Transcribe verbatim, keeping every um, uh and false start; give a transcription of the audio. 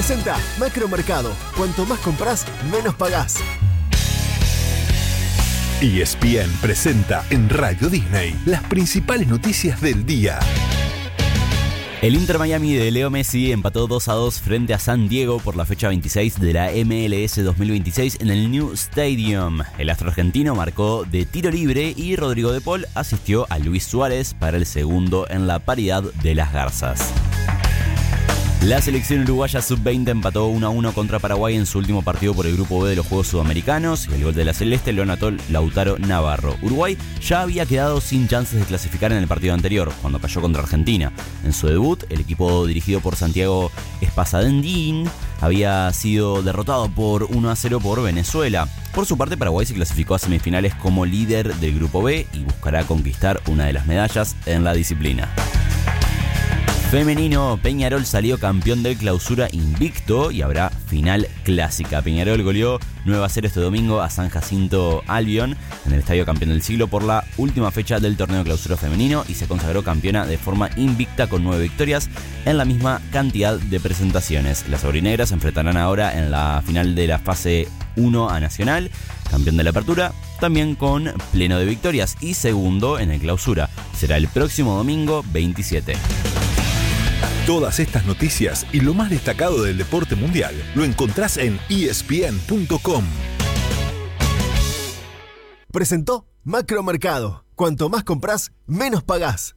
Presenta Macromercado. Cuanto más compras, menos pagás. E S P N presenta en Radio Disney las principales noticias del día. El Inter Miami de Leo Messi empató dos a dos frente a San Diego por la fecha veintiséis de la M L S dos mil veintiséis en el New Stadium. El astro argentino marcó de tiro libre y Rodrigo de Paul asistió a Luis Suárez para el segundo en la paridad de las garzas. La selección uruguaya sub veinte empató uno a uno contra Paraguay en su último partido por el Grupo B de los Juegos Sudamericanos y el gol de la Celeste lo anotó Lautaro Navarro. Uruguay ya había quedado sin chances de clasificar en el partido anterior, cuando cayó contra Argentina. En su debut, el equipo dirigido por Santiago Espasadendín había sido derrotado por uno a cero por Venezuela. Por su parte, Paraguay se clasificó a semifinales como líder del Grupo B y buscará conquistar una de las medallas en la disciplina. Femenino, Peñarol salió campeón del Clausura invicto y habrá final clásica. Peñarol goleó nueve a cero este domingo a San Jacinto Albion en el Estadio Campeón del Siglo por la última fecha del torneo Clausura femenino y se consagró campeona de forma invicta con nueve victorias en la misma cantidad de presentaciones. Las aurinegras se enfrentarán ahora en la final de la fase uno a Nacional, campeón de la apertura, también con pleno de victorias y segundo en el Clausura. Será el próximo domingo veintisiete. Todas estas noticias y lo más destacado del deporte mundial lo encontrás en E S P N punto com. Presentó Macromercado. Cuanto más compras, menos pagás.